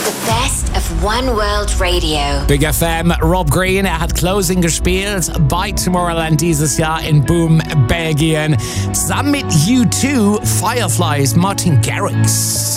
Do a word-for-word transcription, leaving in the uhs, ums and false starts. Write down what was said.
Best of One World Radio. Big F M, Rob Green, er hat Closing gespielt bei Tomorrowland dieses Jahr in Boom, Belgien. Zusammen mit U zwei, Fireflies, Martin Garrix.